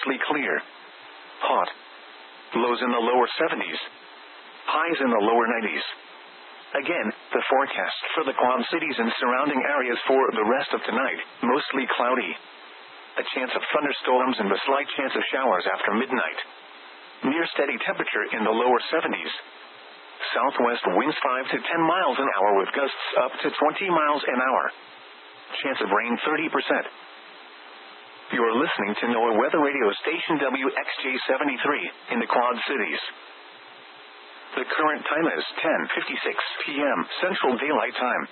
mostly clear. Hot. Lows in the lower 70s. Highs in the lower 90s. Again, the forecast for the Quad Cities and surrounding areas for the rest of tonight, mostly cloudy. A chance of thunderstorms and a slight chance of showers after midnight. Near steady temperature in the lower 70s. Southwest winds 5 to 10 miles an hour with gusts up to 20 miles an hour. Chance of rain 30%. You're listening to NOAA Weather Radio Station WXJ73 in the Quad Cities. The current time is 10:56 p.m. Central Daylight Time.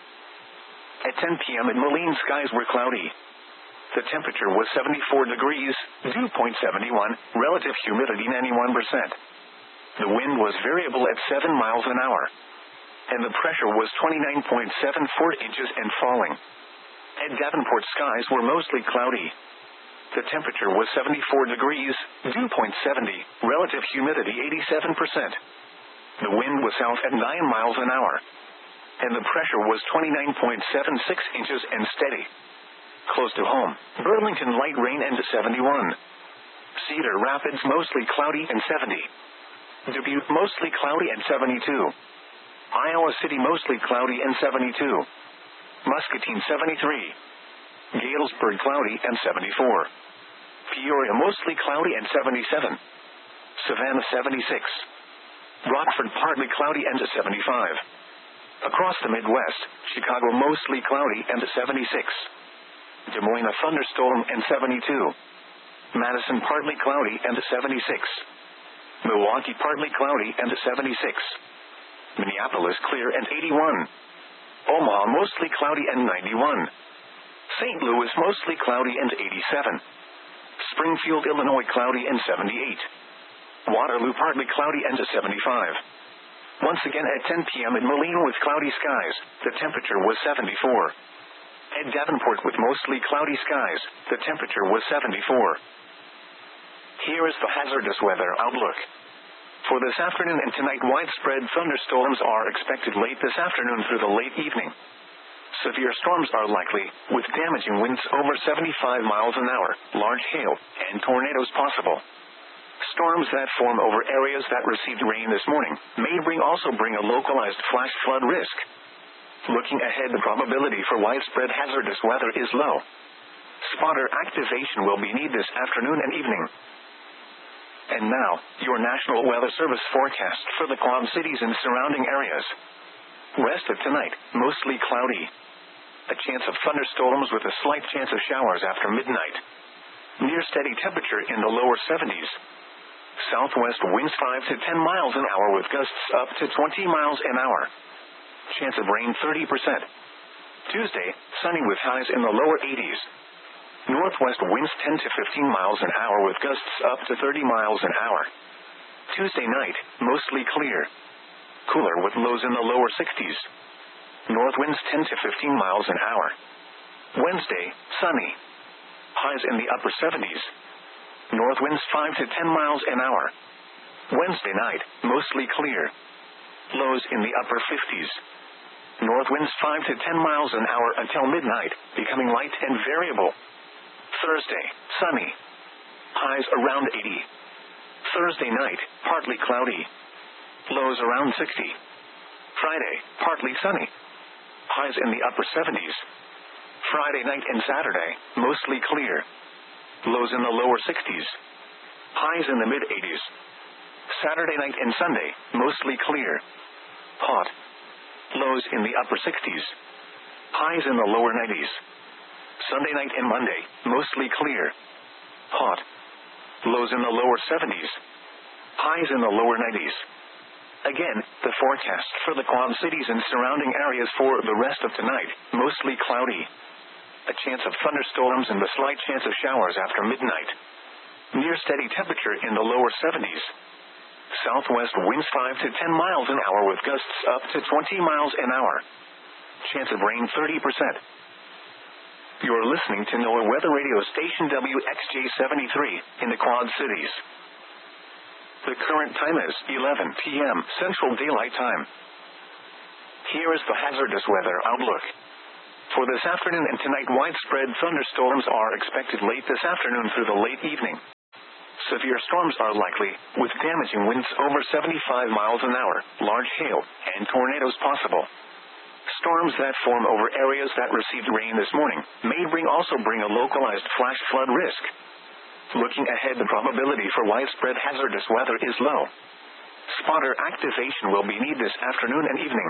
At 10 p.m. in Moline, skies were cloudy. The temperature was 74 degrees, dew point 71, relative humidity 91%. The wind was variable at 7 miles an hour. And the pressure was 29.74 inches and falling. At Davenport, skies were mostly cloudy. The temperature was 74 degrees, dew point 70, relative humidity 87%. The wind was south at 9 miles an hour. And the pressure was 29.76 inches and steady. Close to home, Burlington light rain and 71. Cedar Rapids mostly cloudy and 70. Dubuque mostly cloudy and 72. Iowa City mostly cloudy and 72. Muscatine 73. Galesburg cloudy and 74. Peoria mostly cloudy and 77. Savannah 76. Rockford partly cloudy and 75. Across the Midwest, Chicago mostly cloudy and 76. Des Moines a thunderstorm and 72. Madison partly cloudy and 76. Milwaukee partly cloudy and 76. Minneapolis clear and 81. Omaha mostly cloudy and 91. St. Louis mostly cloudy and 87. Springfield, Illinois cloudy and 78. Waterloo partly cloudy and 75. Once again at 10 p.m. in Moline with cloudy skies, the temperature was 74. At Davenport with mostly cloudy skies, the temperature was 74. Here is the hazardous weather outlook. For this afternoon and tonight, widespread thunderstorms are expected late this afternoon through the late evening. Severe storms are likely, with damaging winds over 75 miles an hour, large hail, and tornadoes possible. Storms that form over areas that received rain this morning may also bring a localized flash flood risk. Looking ahead, the probability for widespread hazardous weather is low. Spotter activation will be needed this afternoon and evening. And now, your National Weather Service forecast for the Quad Cities and surrounding areas. Rest of tonight, mostly cloudy. A chance of thunderstorms with a slight chance of showers after midnight. Near steady temperature in the lower 70s. Southwest winds 5 to 10 miles an hour with gusts up to 20 miles an hour. Chance of rain 30%. Tuesday, sunny with highs in the lower 80s. Northwest winds 10 to 15 miles an hour with gusts up to 30 miles an hour. Tuesday night, mostly clear. Cooler with lows in the lower 60s. North winds 10 to 15 miles an hour. Wednesday, sunny. Highs in the upper 70s. North winds 5 to 10 miles an hour. Wednesday night, mostly clear. Lows in the upper 50s. North winds 5 to 10 miles an hour until midnight, becoming light and variable. Thursday, sunny. Highs around 80. Thursday night, partly cloudy. Lows around 60. Friday, partly sunny. Highs in the upper 70s. Friday night and Saturday, mostly clear. Lows in the lower 60s. Highs in the mid-80s. Saturday night and Sunday, mostly clear. Hot. Lows in the upper 60s. Highs in the lower 90s. Sunday night and Monday, mostly clear. Hot. Lows in the lower 70s. Highs in the lower 90s. Again, the forecast for the Quad Cities and surrounding areas for the rest of tonight, mostly cloudy. A chance of thunderstorms and a slight chance of showers after midnight. Near steady temperature in the lower 70s. Southwest winds 5 to 10 miles an hour with gusts up to 20 miles an hour. Chance of rain 30%. You're listening to NOAA Weather Radio Station WXJ73 in the Quad Cities. The current time is 11 p.m. Central Daylight Time. Here is the hazardous weather outlook. For this afternoon and tonight, widespread thunderstorms are expected late this afternoon through the late evening. Severe storms are likely, with damaging winds over 75 miles an hour, large hail, and tornadoes possible. Storms that form over areas that received rain this morning may also bring a localized flash flood risk. Looking ahead, the probability for widespread hazardous weather is low. Spotter activation will be needed this afternoon and evening.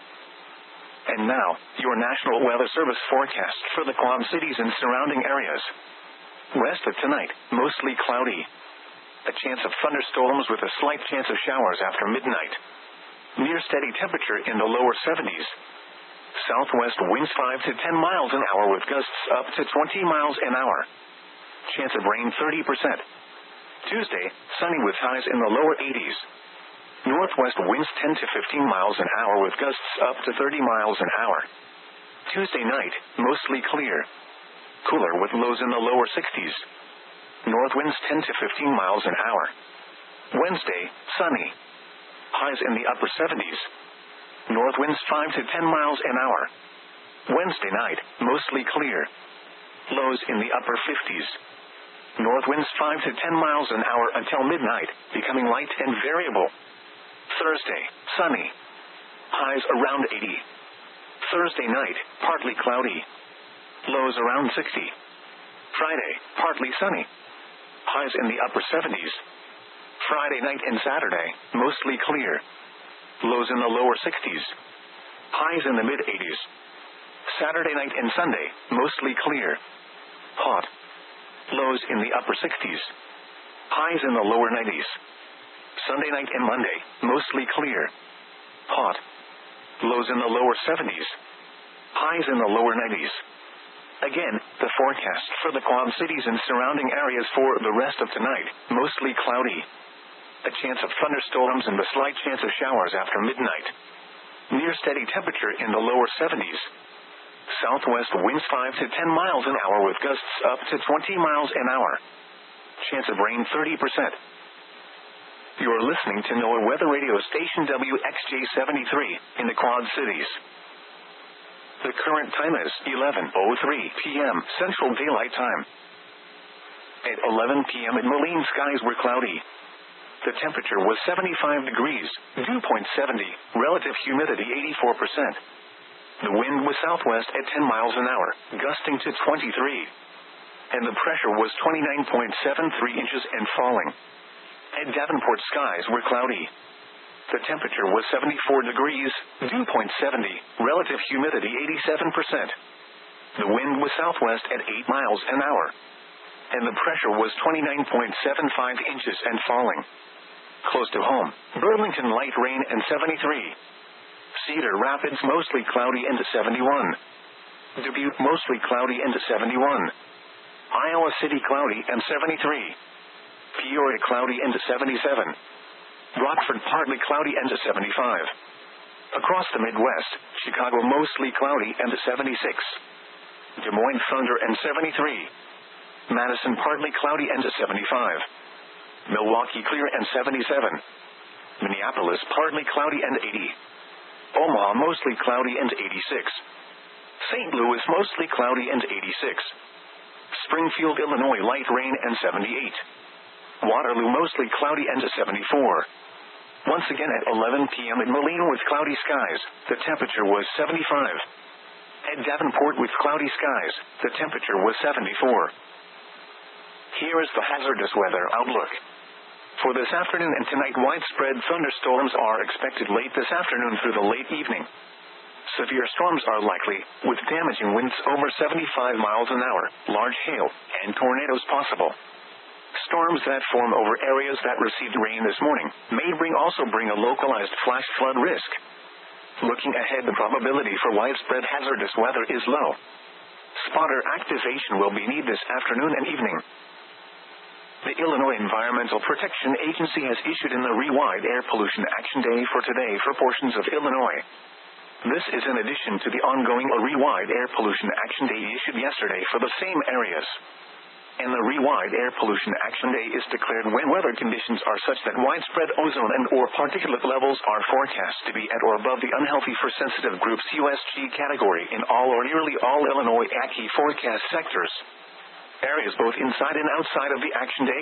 And now, your National Weather Service forecast for the Quad Cities and surrounding areas. West of tonight, mostly cloudy. A chance of thunderstorms with a slight chance of showers after midnight. Near steady temperature in the lower 70s. Southwest winds 5 to 10 miles an hour with gusts up to 20 miles an hour. Chance of rain 30%. Tuesday, sunny with highs in the lower 80s. Northwest winds 10 to 15 miles an hour with gusts up to 30 miles an hour. Tuesday night, mostly clear. Cooler with lows in the lower 60s. North winds 10 to 15 miles an hour. Wednesday, sunny. Highs in the upper 70s. North winds 5 to 10 miles an hour. Wednesday night, mostly clear. Lows in the upper 50s. North winds 5 to 10 miles an hour until midnight, becoming light and variable. Thursday, sunny. Highs around 80. Thursday night, partly cloudy. Lows around 60. Friday, partly sunny. Highs in the upper 70s. Friday night and Saturday, mostly clear. Lows in the lower 60s. Highs in the mid-80s. Saturday night and Sunday, mostly clear. Hot. Lows in the upper 60s. Highs in the lower 90s. Sunday night and Monday, mostly clear. Hot. Lows in the lower 70s. Highs in the lower 90s. Again, the forecast for the Quad Cities and surrounding areas for the rest of tonight, mostly cloudy. A chance of thunderstorms and a slight chance of showers after midnight. Near steady temperature in the lower 70s. Southwest winds 5 to 10 miles an hour with gusts up to 20 miles an hour. Chance of rain 30%. You're listening to NOAA Weather Radio Station WXJ73 in the Quad Cities. The current time is 11:03 p.m. Central Daylight Time. At 11 p.m. in Moline, skies were cloudy. The temperature was 75 degrees, dew point 70, relative humidity 84%. The wind was southwest at 10 miles an hour, gusting to 23. And the pressure was 29.73 inches and falling. At Davenport, skies were cloudy. The temperature was 74 degrees, dew point 70, relative humidity 87%. The wind was southwest at 8 miles an hour. And the pressure was 29.75 inches and falling. Close to home, Burlington light rain and 73. Cedar Rapids mostly cloudy into 71. Dubuque mostly cloudy into 71. Iowa City cloudy and 73. Peoria cloudy into 77. Rockford partly cloudy into 75. Across the Midwest, Chicago mostly cloudy into 76. Des Moines thunder and 73. Madison partly cloudy into 75. Milwaukee clear and 77. Minneapolis partly cloudy and 80. Omaha mostly cloudy and 86. St. Louis mostly cloudy and 86. Springfield, Illinois light rain and 78. Waterloo mostly cloudy and 74. Once again at 11 p.m. in Moline with cloudy skies, the temperature was 75. At Davenport with cloudy skies, the temperature was 74. Here is the hazardous weather outlook. For this afternoon and tonight, widespread thunderstorms are expected late this afternoon through the late evening. Severe storms are likely, with damaging winds over 75 miles an hour, large hail, and tornadoes possible. Storms that form over areas that received rain this morning may also bring a localized flash flood risk. Looking ahead, the probability for widespread hazardous weather is low. Spotter activation will be needed this afternoon and evening. The Illinois Environmental Protection Agency has issued an ERIE-wide Air Pollution Action Day for today for portions of Illinois. This is in addition to the ongoing ERIE-wide Air Pollution Action Day issued yesterday for the same areas. And the ERIE-wide Air Pollution Action Day is declared when weather conditions are such that widespread ozone and/or particulate levels are forecast to be at or above the unhealthy for sensitive groups USG category in all or nearly all Illinois ACHI forecast sectors. Areas both inside and outside of the Action Day cover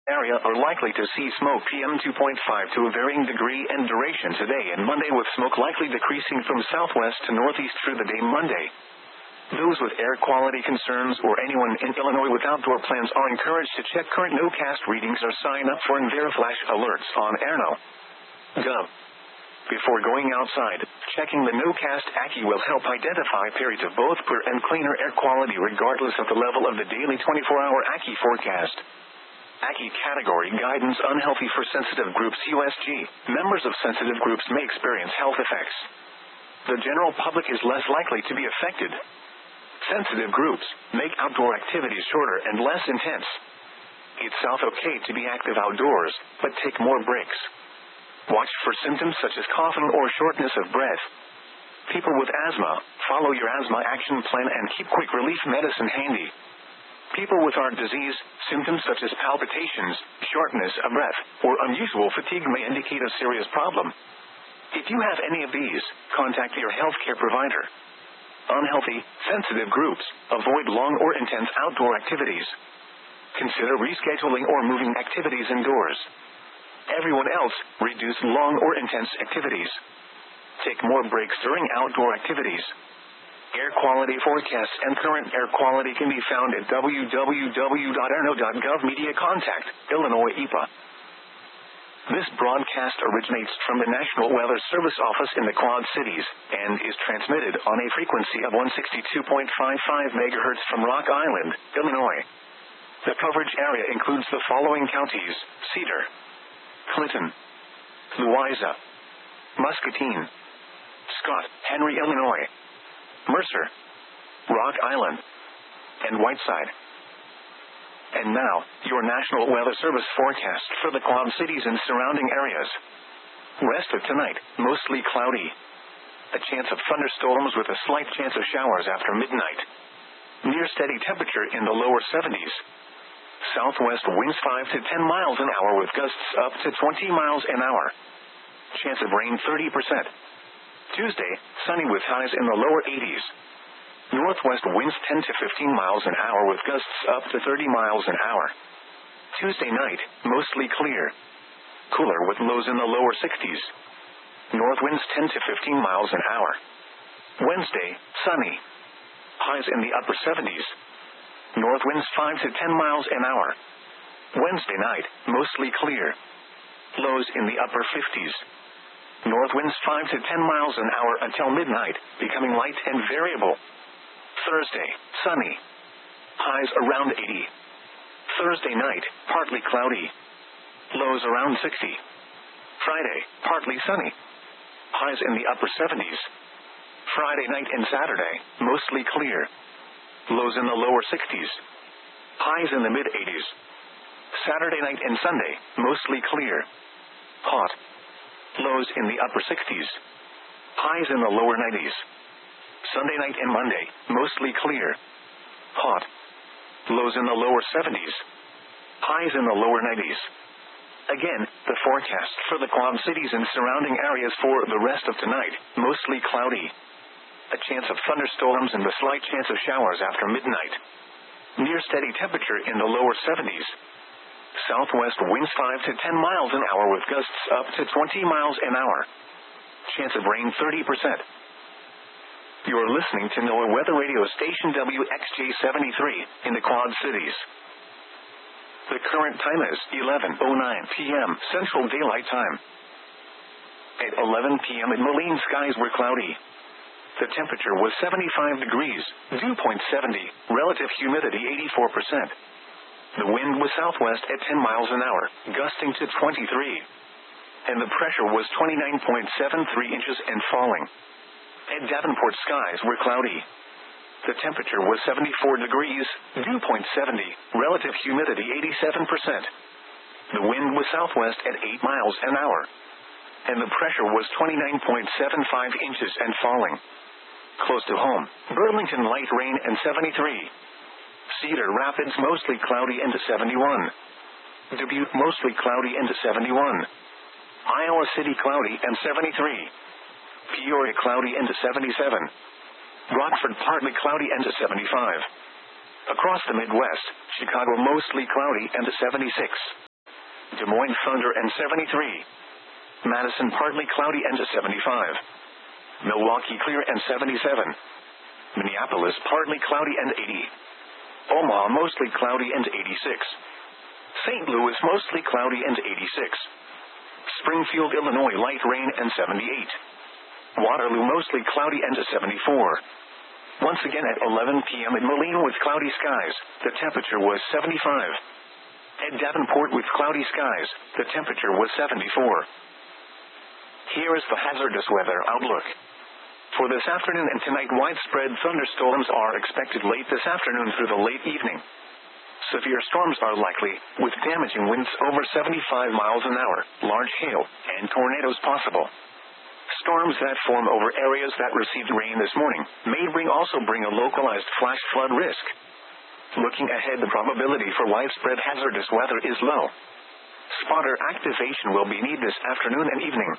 area are likely to see smoke PM 2.5 to a varying degree and duration today and Monday, with smoke likely decreasing from southwest to northeast through the day Monday. Those with air quality concerns or anyone in Illinois with outdoor plans are encouraged to check current no-cast readings or sign up for EnviroFlash alerts on airno.gov. Before going outside, checking the no-cast ACCI will help identify periods of both poor and cleaner air quality regardless of the level of the daily 24-hour ACCI forecast. ACCI category guidance: unhealthy for sensitive groups USG. Members of sensitive groups may experience health effects. The general public is less likely to be affected. Sensitive groups make outdoor activities shorter and less intense. It's okay to be active outdoors, but take more breaks. Watch for symptoms such as coughing or shortness of breath. People with asthma, follow your asthma action plan and keep quick relief medicine handy. People with heart disease, symptoms such as palpitations, shortness of breath, or unusual fatigue may indicate a serious problem. If you have any of these, contact your healthcare provider. Unhealthy, sensitive groups, avoid long or intense outdoor activities. Consider rescheduling or moving activities indoors. Everyone else, reduce long or intense activities. Take more breaks during outdoor activities. Air quality forecasts and current air quality can be found at www.airno.gov. Media contact, Illinois EPA. This broadcast originates from the National Weather Service office in the Quad Cities and is transmitted on a frequency of 162.55 MHz from Rock Island, Illinois. The coverage area includes the following counties: Cedar, Clinton, Louisa, Muscatine, Scott, Henry, Illinois, Mercer, Rock Island, and Whiteside. And now, your National Weather Service forecast for the Quad Cities and surrounding areas. Rest of tonight, mostly cloudy. A chance of thunderstorms with a slight chance of showers after midnight. Near steady temperature in the lower 70s. Southwest winds 5 to 10 miles an hour with gusts up to 20 miles an hour. Chance of rain 30%. Tuesday, sunny with highs in the lower 80s. Northwest winds 10 to 15 miles an hour with gusts up to 30 miles an hour. Tuesday night, mostly clear. Cooler with lows in the lower 60s. North winds 10 to 15 miles an hour. Wednesday, sunny. Highs in the upper 70s. North winds 5 to 10 miles an hour. Wednesday night, mostly clear. Lows in the upper 50s. North winds 5 to 10 miles an hour until midnight, becoming light and variable. Thursday, sunny. Highs around 80. Thursday night, partly cloudy. Lows around 60. Friday, partly sunny. Highs in the upper 70s. Friday night and Saturday, mostly clear. Lows in the lower 60s. Highs in the mid-80s. Saturday night and Sunday, mostly clear. Hot. Lows in the upper 60s. Highs in the lower 90s. Sunday night and Monday, mostly clear. Hot. Lows in the lower 70s. Highs in the lower 90s. Again, the forecast for the Quad Cities and surrounding areas for the rest of tonight, mostly cloudy. A chance of thunderstorms and a slight chance of showers after midnight. Near steady temperature in the lower 70s. Southwest winds 5 to 10 miles an hour with gusts up to 20 miles an hour. Chance of rain 30%. You're listening to NOAA Weather Radio Station WXJ73 in the Quad Cities. The current time is 11:09 p.m. Central Daylight Time. At 11 p.m. Moline skies were cloudy. The temperature was 75 degrees, dew point 70, relative humidity 84%. The wind was southwest at 10 miles an hour, gusting to 23. And the pressure was 29.73 inches and falling. At Davenport, skies were cloudy. The temperature was 74 degrees, dew point 70, relative humidity 87%. The wind was southwest at 8 miles an hour. And the pressure was 29.75 inches and falling. Close to home, Burlington light rain and 73. Cedar Rapids mostly cloudy into 71. Dubuque mostly cloudy into 71. Iowa City cloudy and 73. Peoria cloudy into 77. Rockford partly cloudy into 75. Across the Midwest, Chicago mostly cloudy into 76. Des Moines thunder and 73. Madison partly cloudy and 75. Milwaukee clear and 77. Minneapolis partly cloudy and 80. Omaha mostly cloudy and 86. St. Louis mostly cloudy and 86. Springfield, Illinois light rain and 78. Waterloo mostly cloudy and 74. Once again at 11 p.m. in Moline with cloudy skies, the temperature was 75. At Davenport with cloudy skies, the temperature was 74. Here is the hazardous weather outlook. For this afternoon and tonight, widespread thunderstorms are expected late this afternoon through the late evening. Severe storms are likely, with damaging winds over 75 miles an hour, large hail, and tornadoes possible. Storms that form over areas that received rain this morning may also bring a localized flash flood risk. Looking ahead, the probability for widespread hazardous weather is low. Spotter activation will be needed this afternoon and evening.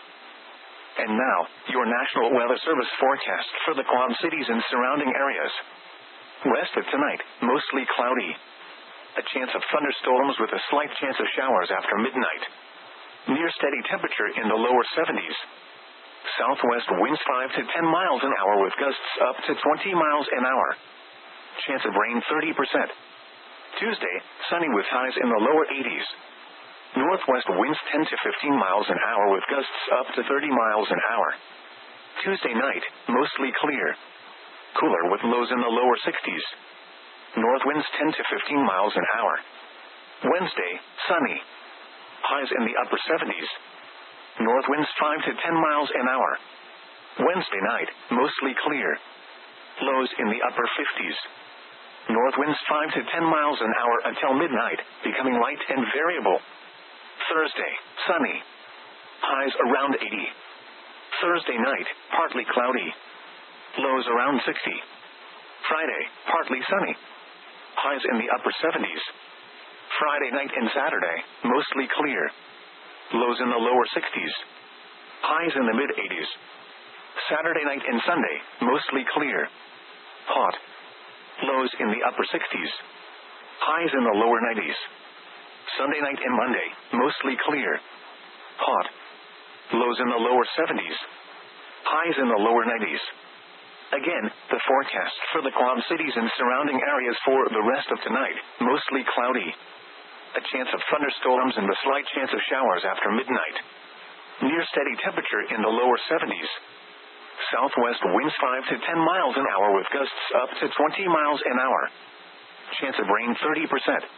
And now, your National Weather Service forecast for the Quad Cities and surrounding areas. West of tonight, mostly cloudy. A chance of thunderstorms with a slight chance of showers after midnight. Near steady temperature in the lower 70s. Southwest winds 5 to 10 miles an hour with gusts up to 20 miles an hour. Chance of rain 30%. Tuesday, sunny with highs in the lower 80s. Northwest winds 10 to 15 miles an hour with gusts up to 30 miles an hour. Tuesday night, mostly clear. Cooler with lows in the lower 60s. North winds 10 to 15 miles an hour. Wednesday, sunny. Highs in the upper 70s. North winds 5 to 10 miles an hour. Wednesday night, mostly clear. Lows in the upper 50s. North winds 5 to 10 miles an hour until midnight, becoming light and variable. Thursday, sunny. Highs around 80. Thursday night, partly cloudy. Lows around 60. Friday, partly sunny. Highs in the upper 70s. Friday night and Saturday, mostly clear. Lows in the lower 60s. Highs in the mid-80s. Saturday night and Sunday, mostly clear. Hot. Lows in the upper 60s. Highs in the lower 90s. Sunday night and Monday, mostly clear. Hot. Lows in the lower 70s. Highs in the lower 90s. Again, the forecast for the Quad Cities and surrounding areas for the rest of tonight, mostly cloudy. A chance of thunderstorms and a slight chance of showers after midnight. Near steady temperature in the lower 70s. Southwest winds 5 to 10 miles an hour with gusts up to 20 miles an hour. Chance of rain 30%.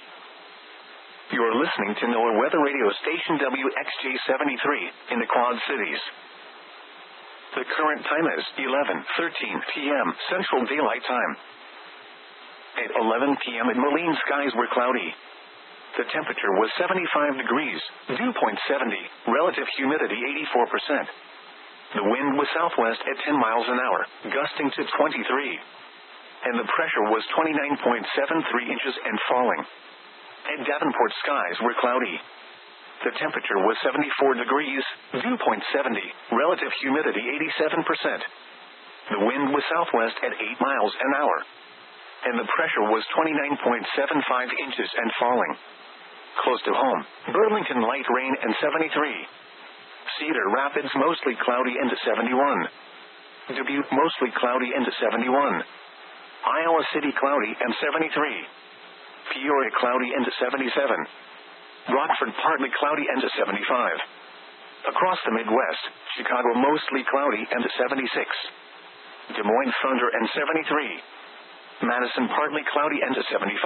You're listening to NOAA Weather Radio Station WXJ73 in the Quad Cities. The current time is 11:13 p.m. Central Daylight Time. At 11 p.m. in Moline, skies were cloudy. The temperature was 75 degrees, dew point 70, relative humidity 84%. The wind was southwest at 10 miles an hour, gusting to 23. And the pressure was 29.73 inches and falling. At Davenport, skies were cloudy. The temperature was 74 degrees, dew point 70, relative humidity 87%. The wind was southwest at 8 miles an hour. And the pressure was 29.75 inches and falling. Close to home, Burlington light rain and 73. Cedar Rapids mostly cloudy and 71. Dubuque mostly cloudy and 71. Iowa City cloudy and 73. Peoria cloudy and 77. Rockford partly cloudy and 75. Across the Midwest, Chicago mostly cloudy and 76. Des Moines thunder and 73. Madison partly cloudy and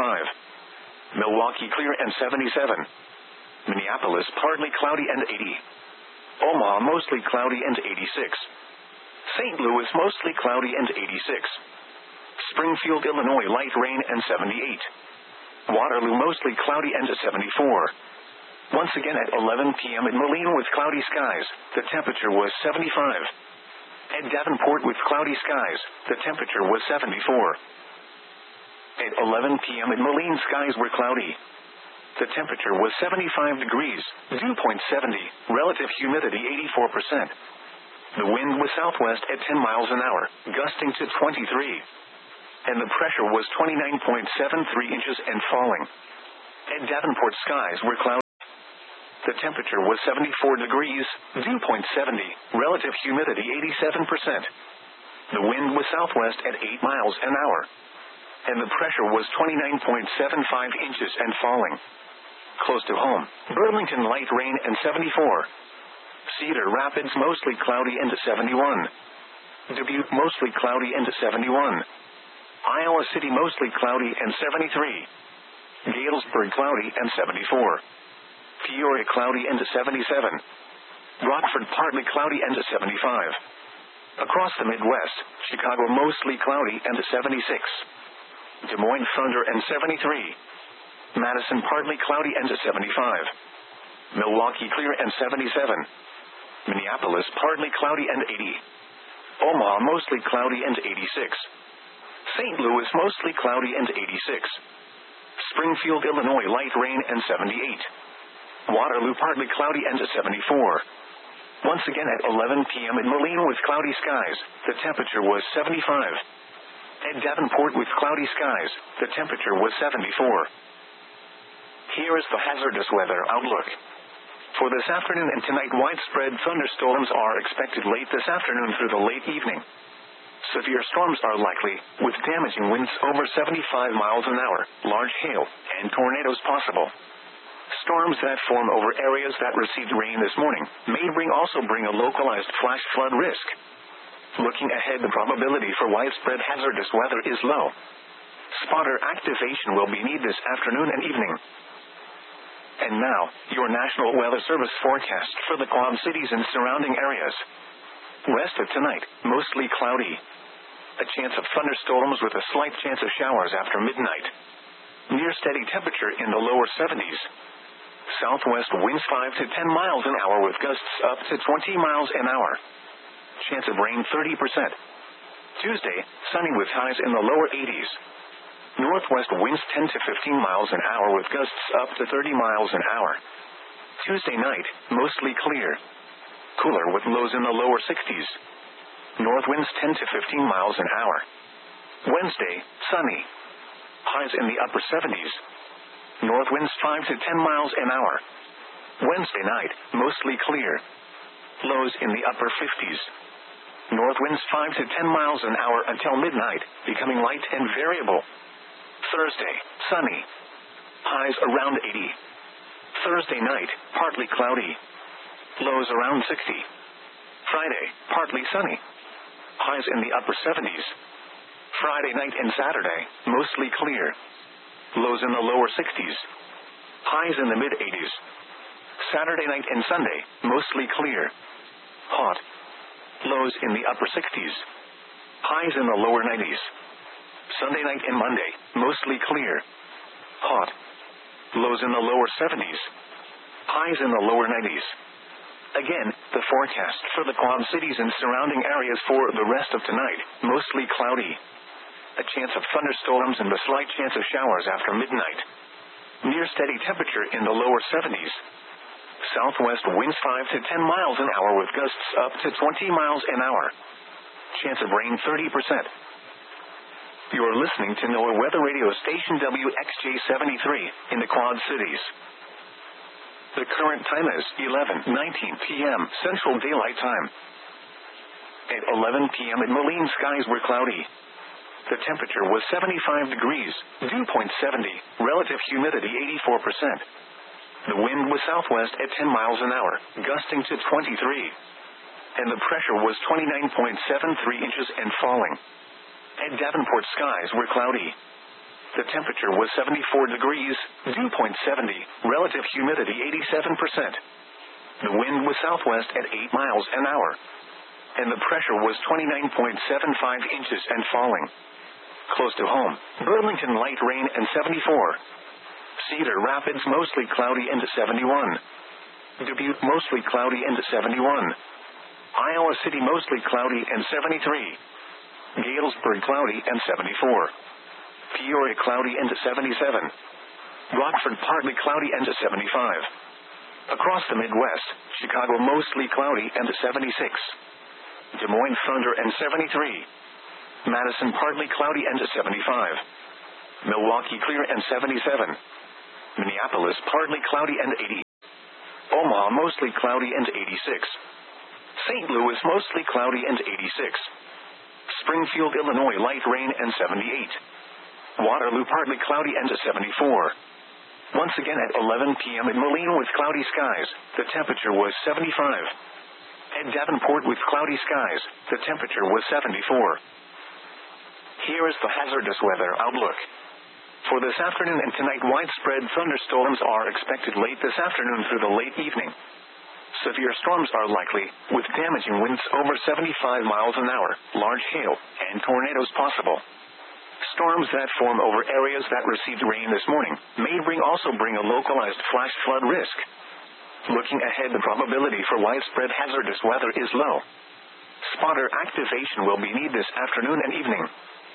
75. Milwaukee clear and 77. Minneapolis partly cloudy and 80. Omaha mostly cloudy and 86. St. Louis mostly cloudy and 86. Springfield, Illinois light rain and 78. Waterloo mostly cloudy and 74. Once again at 11 p.m. in Moline with cloudy skies, the temperature was 75. At Davenport with cloudy skies, the temperature was 74. At 11 p.m. in Moline, skies were cloudy. The temperature was 75 degrees, dew point 70, relative humidity 84%. The wind was southwest at 10 miles an hour, gusting to 23. And the pressure was 29.73 inches and falling. At Davenport, skies were cloudy. The temperature was 74 degrees, dew point 70, relative humidity 87%. The wind was southwest at 8 miles an hour. And the pressure was 29.75 inches and falling. Close to home, Burlington light rain and 74. Cedar Rapids mostly cloudy into 71. Dubuque mostly cloudy into 71. Iowa City mostly cloudy and 73. Galesburg cloudy and 74. Peoria cloudy into 77. Rockford partly cloudy into 75. Across the Midwest, Chicago mostly cloudy into 76. Des Moines thunder and 73. Madison partly cloudy into 75. Milwaukee clear and 77. Minneapolis partly cloudy and 80. Omaha mostly cloudy and 86. St. Louis mostly cloudy and 86. Springfield, Illinois light rain and 78. Waterloo partly cloudy and 74. Once again at 11 p.m. in Moline with cloudy skies, the temperature was 75. At Davenport with cloudy skies, the temperature was 74. Here is the hazardous weather outlook. For this afternoon and tonight, widespread thunderstorms are expected late this afternoon through the late evening. Severe storms are likely, with damaging winds over 75 miles an hour, large hail, and tornadoes possible. Storms that form over areas that received rain this morning may also bring a localized flash flood risk. Looking ahead, the probability for widespread hazardous weather is low. Spotter activation will be needed this afternoon and evening. And now, your National Weather Service forecast for the Quad Cities and surrounding areas. West of tonight, mostly cloudy. A chance of thunderstorms with a slight chance of showers after midnight. Near steady temperature in the lower 70s. Southwest winds 5 to 10 miles an hour with gusts up to 20 miles an hour. Chance of rain 30%. Tuesday, sunny with highs in the lower 80s. Northwest winds 10 to 15 miles an hour with gusts up to 30 miles an hour. Tuesday night, mostly clear. Cooler with lows in the lower 60s. North winds 10 to 15 miles an hour. Wednesday, sunny. Highs in the upper 70s. North winds 5 to 10 miles an hour. Wednesday night, mostly clear. Lows in the upper 50s. North winds 5 to 10 miles an hour until midnight, becoming light and variable. Thursday, sunny. Highs around 80. Thursday night, partly cloudy. Lows around 60. Friday, partly sunny. Highs in the upper 70s. Friday night and Saturday, mostly clear. Lows in the lower 60s. Highs in the mid-80s. Saturday night and Sunday, mostly clear. Hot. Lows in the upper 60s. Highs in the lower 90s. Sunday night and Monday, mostly clear. Hot. Lows in the lower 70s. Highs in the lower 90s. Again, the forecast for the Quad Cities and surrounding areas for the rest of tonight, mostly cloudy. A chance of thunderstorms and a slight chance of showers after midnight. Near steady temperature in the lower 70s. Southwest winds 5 to 10 miles an hour with gusts up to 20 miles an hour. Chance of rain 30%. You are listening to NOAA Weather Radio Station WXJ73 in the Quad Cities. The current time is 11:19 p.m. Central Daylight Time. At 11 p.m. in Moline, skies were cloudy. The temperature was 75 degrees, dew point 70, relative humidity 84%. The wind was southwest at 10 miles an hour, gusting to 23. And the pressure was 29.73 inches and falling. At Davenport, skies were cloudy. The temperature was 74 degrees, dew point 70, relative humidity 87%. The wind was southwest at 8 miles an hour. And the pressure was 29.75 inches and falling. Close to home, Burlington light rain and 74. Cedar Rapids mostly cloudy into 71. Dubuque mostly cloudy into 71. Iowa City mostly cloudy and 73. Galesburg cloudy and 74. Peoria cloudy into 77. Rockford partly cloudy into 75. Across the Midwest, Chicago mostly cloudy into 76. Des Moines thunder and 73. Madison partly cloudy into 75. Milwaukee clear and 77. Minneapolis partly cloudy and 80. Omaha mostly cloudy and 86. St. Louis mostly cloudy and 86. Springfield, Illinois light rain and 78. Waterloo partly cloudy and 74. Once again at 11 p.m. in Moline with cloudy skies, the temperature was 75. At Davenport with cloudy skies, the temperature was 74. Here is the hazardous weather outlook. For this afternoon and tonight, widespread thunderstorms are expected late this afternoon through the late evening. Severe storms are likely, with damaging winds over 75 miles an hour, large hail, and tornadoes possible. Storms that form over areas that received rain this morning may also bring a localized flash flood risk. Looking ahead, the probability for widespread hazardous weather is low. Spotter activation will be needed this afternoon and evening.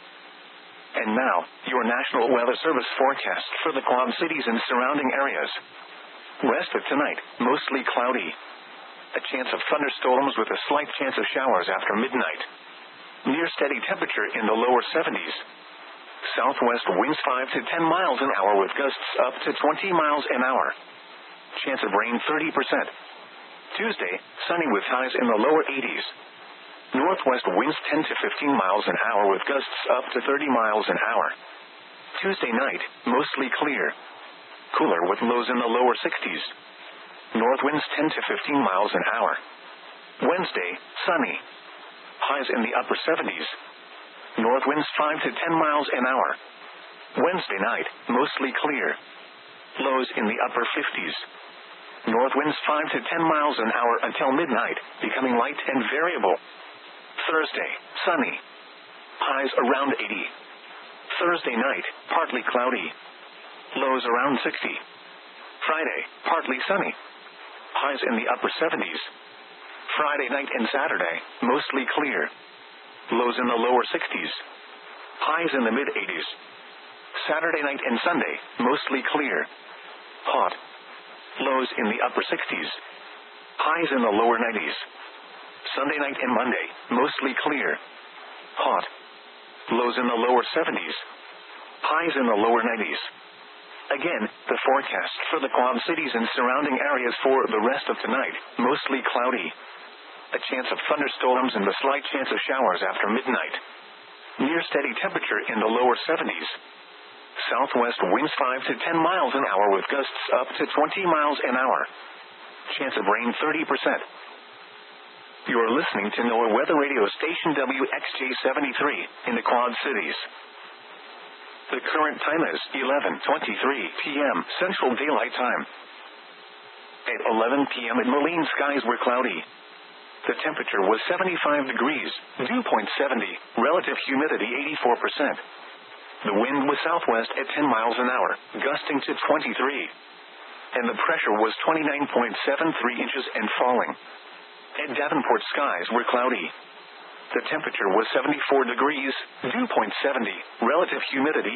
And now, your National Weather Service forecast for the Quad Cities and surrounding areas. Rest of tonight, mostly cloudy. A chance of thunderstorms with a slight chance of showers after midnight. Near steady temperature in the lower 70s. Southwest winds 5 to 10 miles an hour with gusts up to 20 miles an hour. Chance of rain 30%. Tuesday, sunny with highs in the lower 80s. Northwest winds 10 to 15 miles an hour with gusts up to 30 miles an hour. Tuesday night, mostly clear. Cooler with lows in the lower 60s. North winds 10 to 15 miles an hour. Wednesday, sunny. Highs in the upper 70s. North winds 5 to 10 miles an hour. Wednesday night, mostly clear. Lows in the upper 50s. North winds 5 to 10 miles an hour until midnight, becoming light and variable. Thursday, sunny. Highs around 80. Thursday night, partly cloudy. Lows around 60. Friday, partly sunny. Highs in the upper 70s. Friday night and Saturday, mostly clear. Lows in the lower 60s. Highs in the mid-80s. Saturday night and Sunday, mostly clear. Hot. Lows in the upper 60s. Highs in the lower 90s. Sunday night and Monday, mostly clear. Hot. Lows in the lower 70s. Highs in the lower 90s. Again, the forecast for the Quad Cities and surrounding areas for the rest of tonight, mostly cloudy. A chance of thunderstorms and a slight chance of showers after midnight. Near steady temperature in the lower 70s. Southwest winds 5 to 10 miles an hour with gusts up to 20 miles an hour. Chance of rain 30%. You're listening to NOAA Weather Radio Station WXJ73 in the Quad Cities. The current time is 11:23 p.m. Central Daylight Time. At 11 p.m. in Moline, skies were cloudy. The temperature was 75 degrees, dew point 70, relative humidity 84%. The wind was southwest at 10 miles an hour, gusting to 23. And the pressure was 29.73 inches and falling. At Davenport, skies were cloudy. The temperature was 74 degrees, dew point 70, relative humidity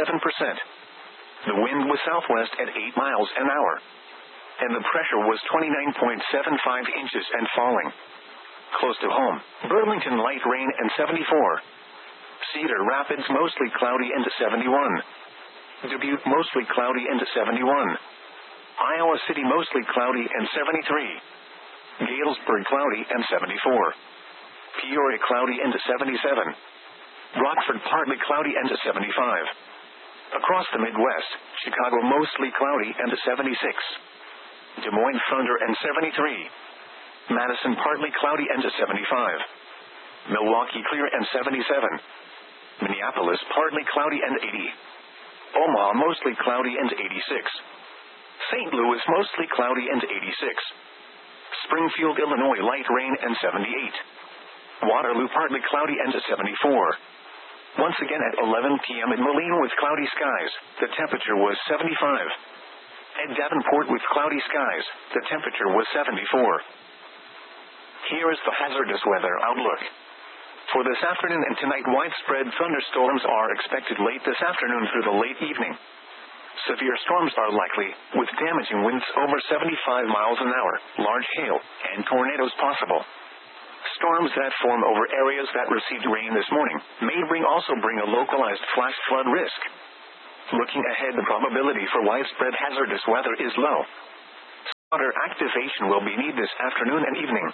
87%. The wind was southwest at 8 miles an hour. And the pressure was 29.75 inches and falling. Close to home, Burlington light rain and 74. Cedar Rapids mostly cloudy and 71. Dubuque mostly cloudy and 71. Iowa City mostly cloudy and 73. Galesburg cloudy and 74. Peoria cloudy and 77. Rockford partly cloudy and 75. Across the Midwest, Chicago mostly cloudy and 76. Des Moines thunder and 73. Madison partly cloudy and 75. Milwaukee clear and 77. Minneapolis partly cloudy and 80. Omaha mostly cloudy and 86. St. Louis mostly cloudy and 86. Springfield, Illinois light rain and 78. Waterloo partly cloudy and 74. Once again at 11 p.m. in Moline with cloudy skies, the temperature was 75. At Davenport with cloudy skies, the temperature was 74. Here is the hazardous weather outlook. For this afternoon and tonight, widespread thunderstorms are expected late this afternoon through the late evening. Severe storms are likely, with damaging winds over 75 miles an hour, large hail, and tornadoes possible. Storms that form over areas that received rain this morning may also bring a localized flash flood risk. Looking ahead, the probability for widespread hazardous weather is low. Water activation will be needed this afternoon and evening.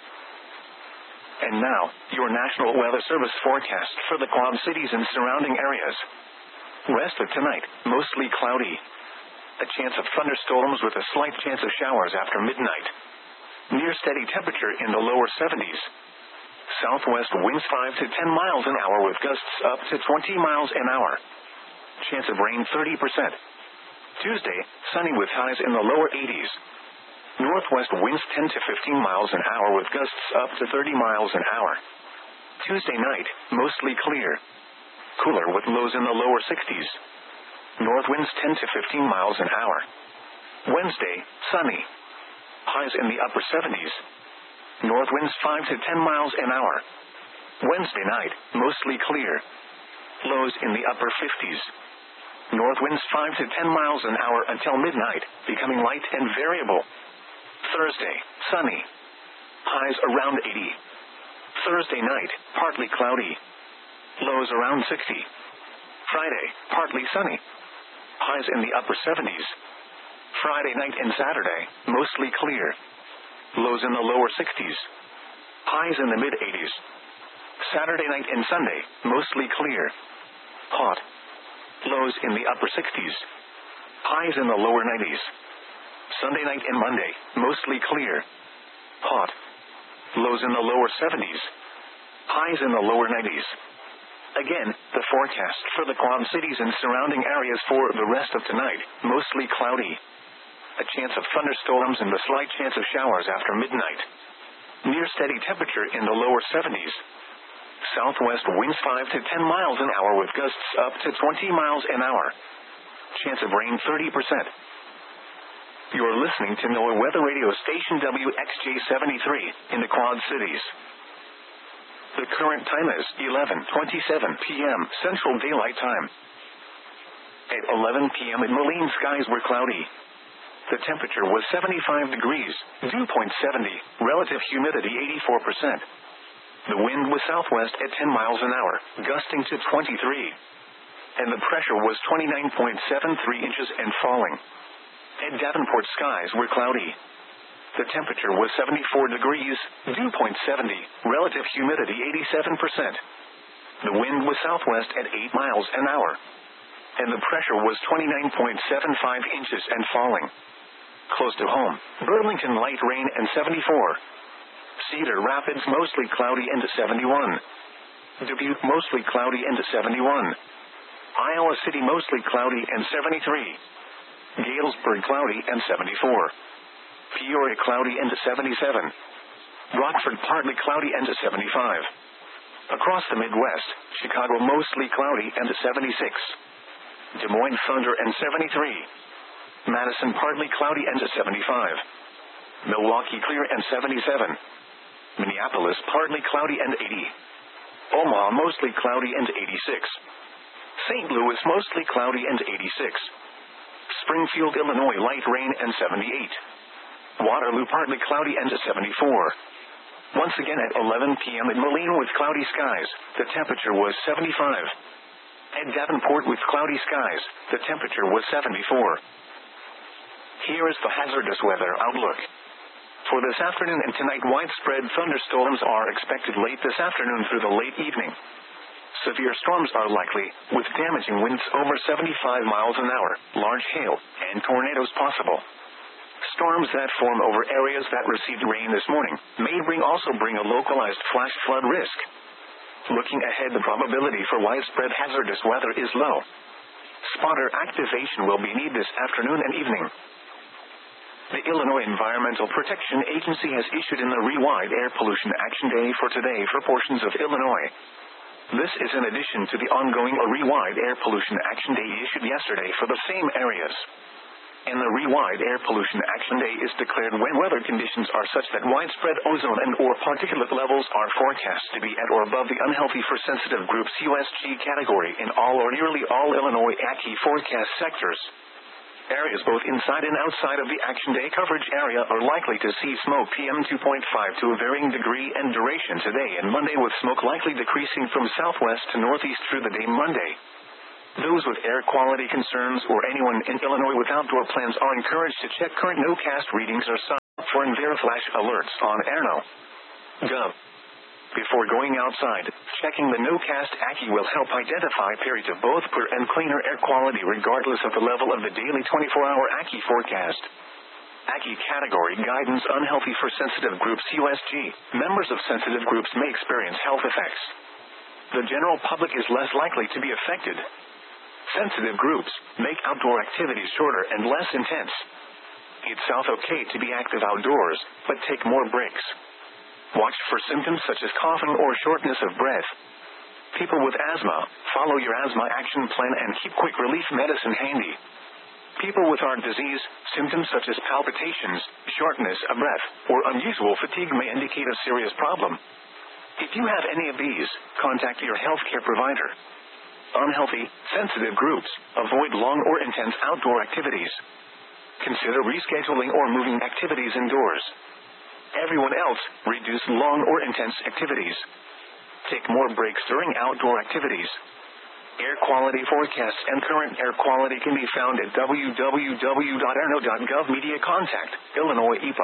And now, your National Weather Service forecast for the Quad Cities and surrounding areas. Rest of tonight, mostly cloudy. A chance of thunderstorms with a slight chance of showers after midnight. Near steady temperature in the lower 70s. Southwest winds 5 to 10 miles an hour with gusts up to 20 miles an hour. Chance of rain 30%. Tuesday, sunny with highs in the lower 80s. Northwest winds 10 to 15 miles an hour with gusts up to 30 miles an hour. Tuesday night, mostly clear. Cooler with lows in the lower 60s. North winds 10 to 15 miles an hour. Wednesday, sunny. Highs in the upper 70s. North winds 5 to 10 miles an hour. Wednesday night, mostly clear. Lows in the upper 50s. North winds 5 to 10 miles an hour until midnight, becoming light and variable. Thursday, sunny. Highs around 80. Thursday night, partly cloudy. Lows around 60. Friday, partly sunny. Highs in the upper 70s. Friday night and Saturday, mostly clear. Lows in the lower 60s. Highs in the mid-80s. Saturday night and Sunday, mostly clear. Hot. Lows in the upper 60s. Highs in the lower 90s. Sunday night and Monday, mostly clear. Hot. Lows in the lower 70s. Highs in the lower 90s. Again, the forecast for the Quad Cities and surrounding areas for the rest of tonight, mostly cloudy. A chance of thunderstorms and a slight chance of showers after midnight. Near steady temperature in the lower 70s. Southwest winds 5 to 10 miles an hour with gusts up to 20 miles an hour. Chance of rain 30%. You're listening to NOAA Weather Radio Station WXJ73 in the Quad Cities. The current time is 11:27 p.m. Central Daylight Time. At 11 p.m. in Moline, skies were cloudy. The temperature was 75 degrees, dew point 70, relative humidity 84%. The wind was southwest at 10 miles an hour, gusting to 23. And the pressure was 29.73 inches and falling. At Davenport, skies were cloudy. The temperature was 74 degrees, dew point 70, relative humidity 87%. The wind was southwest at 8 miles an hour. And the pressure was 29.75 inches and falling. Close to home, Burlington light rain and 74. Cedar Rapids mostly cloudy and 71. Dubuque mostly cloudy and 71. Iowa City mostly cloudy and 73. Galesburg cloudy and 74. Peoria cloudy and 77. Rockford partly cloudy and 75. Across the Midwest, Chicago mostly cloudy and 76. Des Moines thunder and 73. Madison partly cloudy and 75. Milwaukee clear and 77. Minneapolis partly cloudy and 80. Omaha mostly cloudy and 86. St. Louis mostly cloudy and 86. Springfield, Illinois light rain and 78. Waterloo partly cloudy and 74. Once again at 11 p.m. in Moline with cloudy skies, the temperature was 75. At Davenport with cloudy skies, the temperature was 74. Here is the hazardous weather outlook. For this afternoon and tonight, widespread thunderstorms are expected late this afternoon through the late evening. Severe storms are likely, with damaging winds over 75 miles an hour, large hail, and tornadoes possible. Storms that form over areas that received rain this morning may also bring a localized flash flood risk. Looking ahead, the probability for widespread hazardous weather is low. Spotter activation will be needed this afternoon and evening. The Illinois Environmental Protection Agency has issued an Rewide Air Pollution Action Day for today for portions of Illinois. This is in addition to the ongoing Rewide Air Pollution Action Day issued yesterday for the same areas. And the Rewide Air Pollution Action Day is declared when weather conditions are such that widespread ozone and/or particulate levels are forecast to be at or above the unhealthy for sensitive groups USG category in all or nearly all Illinois ACI forecast sectors. Areas both inside and outside of the Action Day coverage area are likely to see smoke PM 2.5 to a varying degree and duration today and Monday, with smoke likely decreasing from southwest to northeast through the day Monday. Those with air quality concerns or anyone in Illinois with outdoor plans are encouraged to check current NOCAST readings or signs. for Flash alerts on Airno.gov. Before going outside, checking the no-cast Ackie will help identify periods of both poor and cleaner air quality regardless of the level of the daily 24-hour Ackie forecast. Ackie category guidance unhealthy for sensitive groups USG. Members of sensitive groups may experience health effects. The general public is less likely to be affected. Sensitive groups make outdoor activities shorter and less intense. It's okay to be active outdoors, but take more breaks. Watch for symptoms such as coughing or shortness of breath. People with asthma, follow your asthma action plan and keep quick relief medicine handy. People with heart disease, symptoms such as palpitations, shortness of breath, or unusual fatigue may indicate a serious problem. If you have any of these, contact your healthcare provider. Unhealthy, sensitive groups, avoid long or intense outdoor activities. Consider rescheduling or moving activities indoors. Everyone else, reduce long or intense activities. Take more breaks during outdoor activities. Air quality forecasts and current air quality can be found at www.airno.gov. Media contact, Illinois EPA.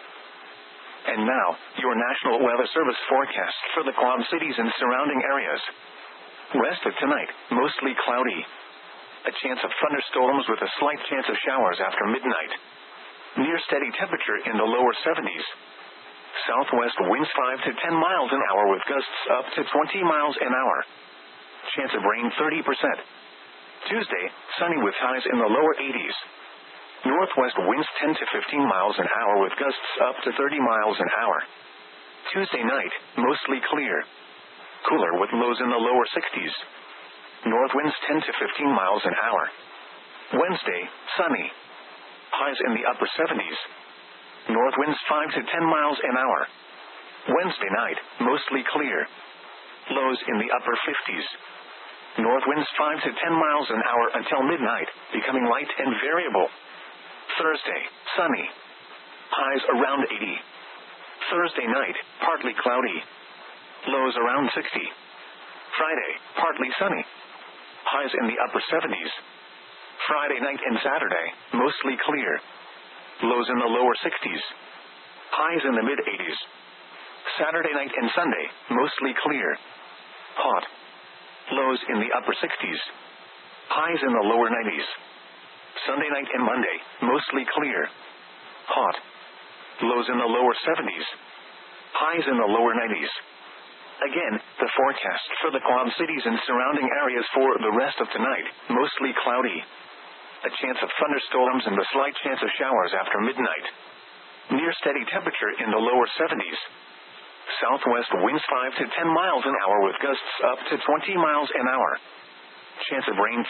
And now, your National Weather Service forecast for the Quad Cities and surrounding areas. Rest of tonight, mostly cloudy. A chance of thunderstorms with a slight chance of showers after midnight. Near steady temperature in the lower 70s. Southwest winds 5 to 10 miles an hour with gusts up to 20 miles an hour. Chance of rain 30%. Tuesday, sunny with highs in the lower 80s. Northwest winds 10 to 15 miles an hour with gusts up to 30 miles an hour. Tuesday night, mostly clear. Cooler with lows in the lower 60s. North winds 10 to 15 miles an hour. Wednesday, sunny. Highs in the upper 70s. North winds 5 to 10 miles an hour. Wednesday night, mostly clear. Lows in the upper 50s. North winds 5 to 10 miles an hour until midnight, becoming light and variable. Thursday, sunny. Highs around 80. Thursday night, partly cloudy. Lows around 60. Friday, partly sunny. Highs in the upper 70s. Friday night and Saturday, mostly clear. Lows in the lower 60s. Highs in the mid-80s. Saturday night and Sunday, mostly clear. Hot. Lows in the upper 60s. Highs in the lower 90s. Sunday night and Monday, mostly clear. Hot. Lows in the lower 70s. Highs in the lower 90s. Again, the forecast for the Quad Cities and surrounding areas for the rest of tonight, mostly cloudy. A chance of thunderstorms and a slight chance of showers after midnight. Near steady temperature in the lower 70s. Southwest winds 5 to 10 miles an hour with gusts up to 20 miles an hour. Chance of rain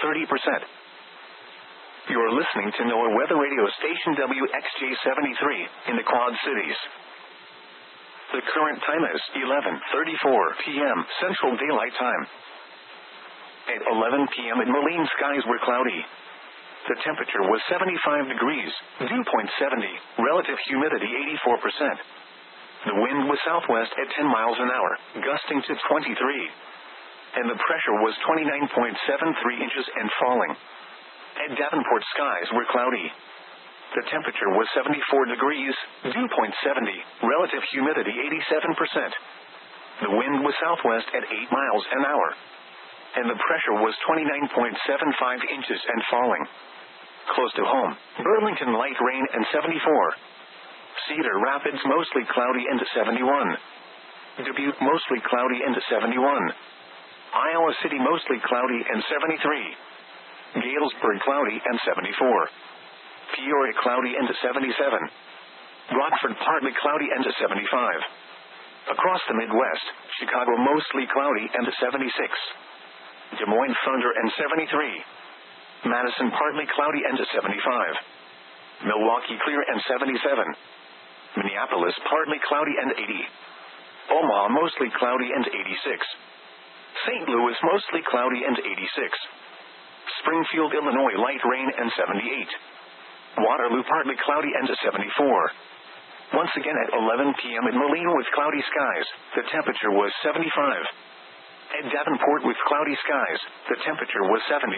30%. You're listening to NOAA Weather Radio Station WXJ73 in the Quad Cities. The current time is 11:34 p.m. Central Daylight Time. At 11 p.m. in Moline, skies were cloudy. The temperature was 75 degrees, dew point 70, relative humidity 84%. The wind was southwest at 10 miles an hour, gusting to 23. And the pressure was 29.73 inches and falling. At Davenport, skies were cloudy. The temperature was 74 degrees, dew point 70, relative humidity 87%. The wind was southwest at 8 miles an hour. And the pressure was 29.75 inches and falling. Close to home, Burlington light rain and 74. Cedar Rapids mostly cloudy and 71. Dubuque mostly cloudy and 71. Iowa City mostly cloudy and 73. Galesburg cloudy and 74. Peoria cloudy and 77. Rockford partly cloudy and 75. Across the Midwest, Chicago mostly cloudy and 76. Des Moines thunder and 73. Madison partly cloudy and 75. Milwaukee clear and 77. Minneapolis partly cloudy and 80. Omaha mostly cloudy and 86. St. Louis mostly cloudy and 86. Springfield, Illinois light rain and 78. Waterloo partly cloudy and 74. Once again at 11 p.m. in Moline with cloudy skies, the temperature was 75. At Davenport with cloudy skies, the temperature was 74.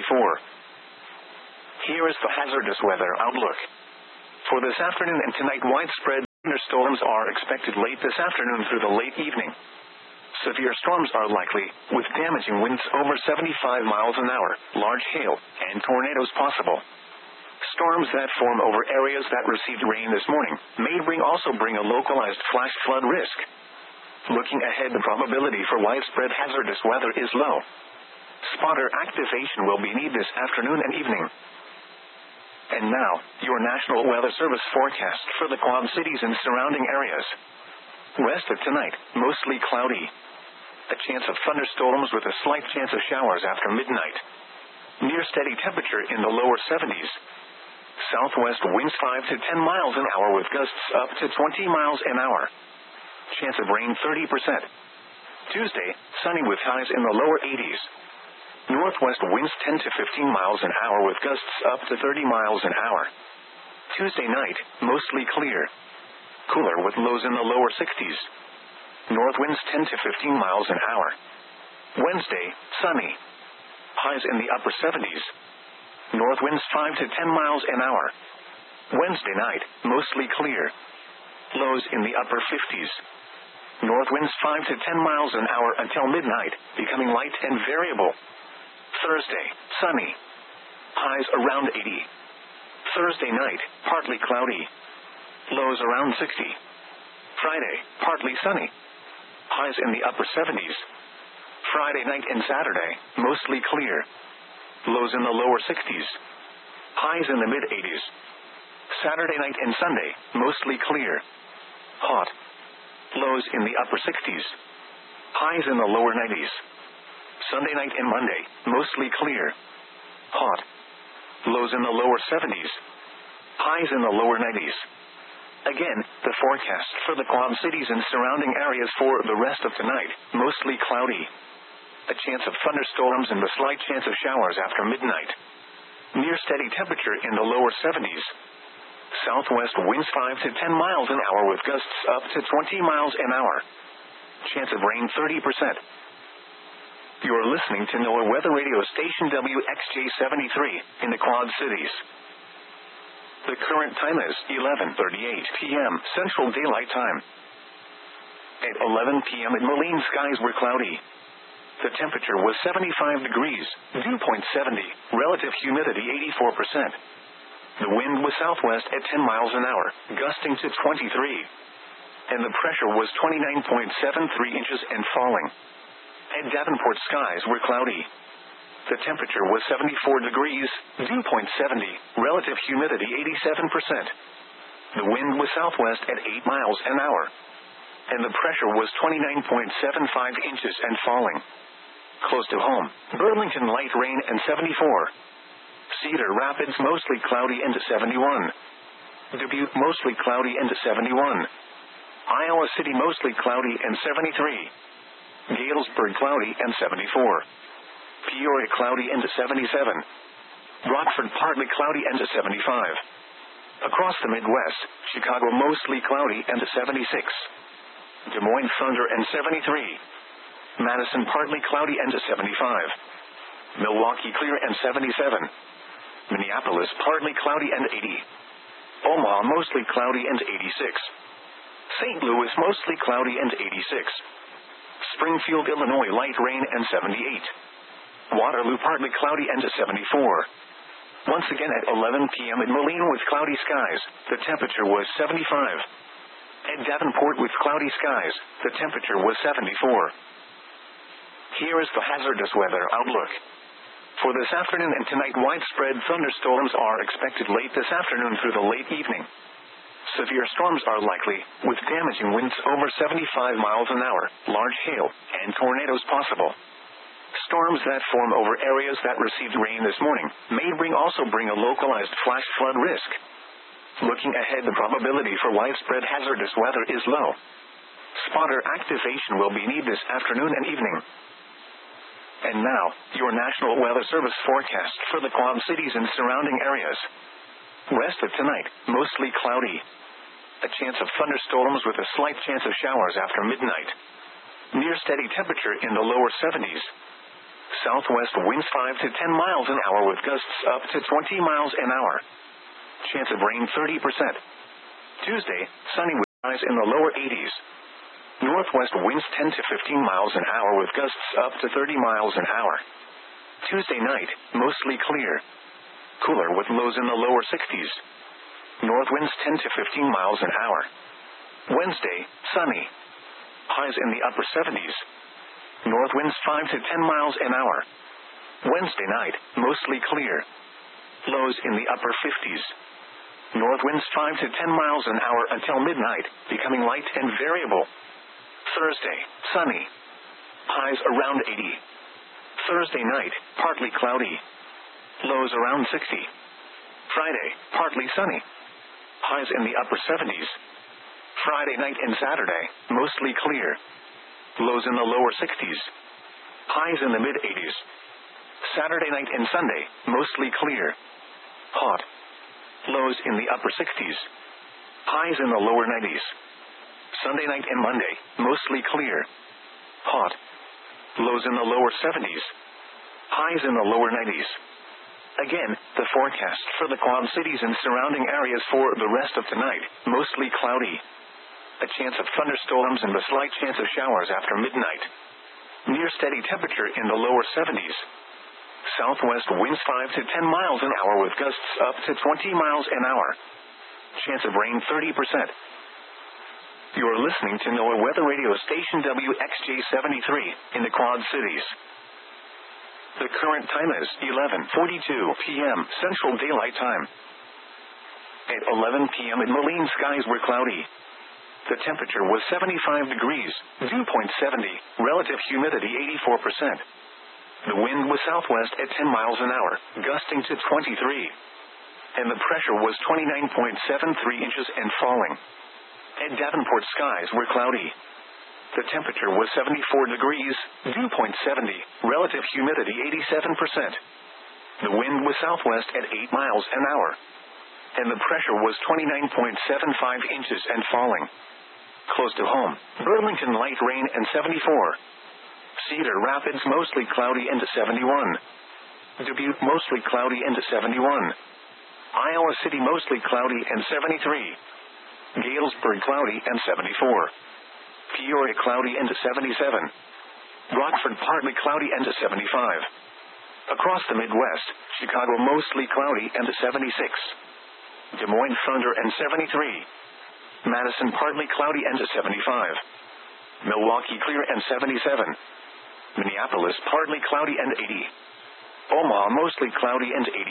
Here is the hazardous weather outlook. For this afternoon and tonight, widespread thunderstorms are expected late this afternoon through the late evening. Severe storms are likely, with damaging winds over 75 miles an hour, large hail, and tornadoes possible. Storms that form over areas that received rain this morning may also bring a localized flash flood risk. Looking ahead, the probability for widespread hazardous weather is low. Spotter activation will be needed this afternoon and evening. And now, your National Weather Service forecast for the Quad Cities and surrounding areas. West of tonight, mostly cloudy. A chance of thunderstorms with a slight chance of showers after midnight. Near steady temperature in the lower 70s. Southwest winds 5 to 10 miles an hour with gusts up to 20 miles an hour. Chance of rain 30%. Tuesday, sunny with highs in the lower 80s. Northwest winds 10 to 15 miles an hour with gusts up to 30 miles an hour. Tuesday night, mostly clear. Cooler with lows in the lower 60s. North winds 10 to 15 miles an hour. Wednesday, sunny. Highs in the upper 70s. North winds 5 to 10 miles an hour. Wednesday night, mostly clear. Lows in the upper 50s. North winds 5 to 10 miles an hour until midnight, becoming light and variable. Thursday, sunny. Highs around 80. Thursday night, partly cloudy. Lows around 60. Friday, partly sunny. Highs in the upper 70s. Friday night and Saturday, mostly clear. Lows in the lower 60s. Highs in the mid-80s. Saturday night and Sunday, mostly clear. Hot. Lows in the upper 60s. Highs in the lower 90s. Sunday night and Monday, mostly clear. Hot. Lows in the lower 70s. Highs in the lower 90s. Again, the forecast for the Quad Cities and surrounding areas for the rest of tonight, mostly cloudy. A chance of thunderstorms and a slight chance of showers after midnight. Near steady temperature in the lower 70s. Southwest winds 5 to 10 miles an hour with gusts up to 20 miles an hour. Chance of rain 30%. You're listening to NOAA Weather Radio Station WXJ73 in the Quad Cities. The current time is 11:38 p.m. Central Daylight Time. At 11 p.m. at Moline, skies were cloudy. The temperature was 75 degrees, dew point 70, relative humidity 84%. The wind was southwest at 10 miles an hour, gusting to 23. And the pressure was 29.73 inches and falling. At Davenport, skies were cloudy. The temperature was 74 degrees, dew point 70, relative humidity 87%. The wind was southwest at 8 miles an hour. And the pressure was 29.75 inches and falling. Close to home, Burlington light rain and 74. Cedar Rapids mostly cloudy into 71. Dubuque mostly cloudy into 71. Iowa City mostly cloudy and 73. Galesburg cloudy and 74. Peoria cloudy into 77. Rockford partly cloudy into 75. Across the Midwest, Chicago mostly cloudy into 76. Des Moines thunder and 73. Madison partly cloudy into 75. Milwaukee clear and 77. Minneapolis partly cloudy and 80. Omaha mostly cloudy and 86. St. Louis mostly cloudy and 86. Springfield, Illinois light rain and 78. Waterloo partly cloudy and 74. Once again at 11 p.m. at Moline with cloudy skies, the temperature was 75. At Davenport with cloudy skies, the temperature was 74. Here is the hazardous weather outlook. For this afternoon and tonight, widespread thunderstorms are expected late this afternoon through the late evening. Severe storms are likely, with damaging winds over 75 miles an hour, large hail, and tornadoes possible. Storms that form over areas that received rain this morning may also bring a localized flash flood risk. Looking ahead, the probability for widespread hazardous weather is low. Spotter activation will be needed this afternoon and evening. And now, your National Weather Service forecast for the Quad Cities and surrounding areas. West of tonight, mostly cloudy. A chance of thunderstorms with a slight chance of showers after midnight. Near steady temperature in the lower 70s. Southwest winds 5 to 10 miles an hour with gusts up to 20 miles an hour. Chance of rain 30%. Tuesday, sunny with highs in the lower 80s. Northwest winds 10 to 15 miles an hour with gusts up to 30 miles an hour. Tuesday night, mostly clear. Cooler with lows in the lower 60s. North winds 10 to 15 miles an hour. Wednesday, sunny. Highs in the upper 70s. North winds 5 to 10 miles an hour. Wednesday night, mostly clear. Lows in the upper 50s. North winds 5 to 10 miles an hour until midnight, becoming light and variable. Thursday, sunny. Highs around 80. Thursday night, partly cloudy. Lows around 60. Friday, partly sunny. Highs in the upper 70s. Friday night and Saturday, mostly clear. Lows in the lower 60s. Highs in the mid-80s. Saturday night and Sunday, mostly clear. Hot. Lows in the upper 60s. Highs in the lower 90s. Sunday night and Monday, mostly clear. Hot. Lows in the lower 70s. Highs in the lower 90s. Again, the forecast for the Quad Cities and surrounding areas for the rest of tonight, mostly cloudy. A chance of thunderstorms and a slight chance of showers after midnight. Near steady temperature in the lower 70s. Southwest winds 5 to 10 miles an hour with gusts up to 20 miles an hour. Chance of rain 30%. You are listening to NOAA Weather Radio Station WXJ73 in the Quad Cities. The current time is 11:42 p.m. Central Daylight Time. At 11 p.m. in Moline, skies were cloudy. The temperature was 75 degrees, dew point 70, relative humidity 84%. The wind was southwest at 10 miles an hour, gusting to 23. And the pressure was 29.73 inches and falling. At Davenport, skies were cloudy. The temperature was 74 degrees, dew point 70, relative humidity 87%. The wind was southwest at 8 miles an hour. And the pressure was 29.75 inches and falling. Close to home, Burlington light rain and 74. Cedar Rapids mostly cloudy into 71. Dubuque mostly cloudy into 71. Iowa City mostly cloudy and 73. Galesburg cloudy and 74. Peoria cloudy into 77. Rockford partly cloudy into 75. Across the Midwest, Chicago mostly cloudy into 76. Des Moines thunder and 73. Madison partly cloudy into 75. Milwaukee clear and 77. Minneapolis partly cloudy and 80. Omaha mostly cloudy and 86.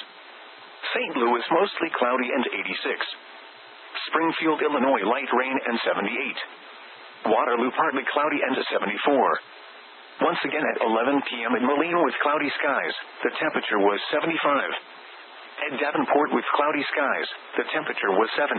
St. Louis mostly cloudy and 86. Springfield, Illinois light rain and 78. Waterloo partly cloudy and 74. Once again at 11 p.m. in Moline with cloudy skies, the temperature was 75. At Davenport with cloudy skies, the temperature was 74.